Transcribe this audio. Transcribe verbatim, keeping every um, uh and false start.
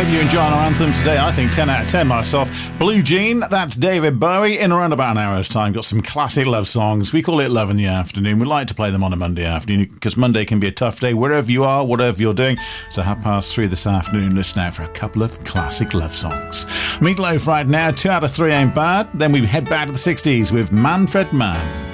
you enjoying our anthem today? I think ten out of ten myself. Blue Jean, that's David Bowie. In around about an hour's time, got some classic love songs. We call it Love in the Afternoon. We like to play them on a Monday afternoon because Monday can be a tough day wherever you are, whatever you're doing. So half past three this afternoon, listen out for a couple of classic love songs. Meatloaf right now, two out of three ain't bad. Then we head back to the sixties with Manfred Mann.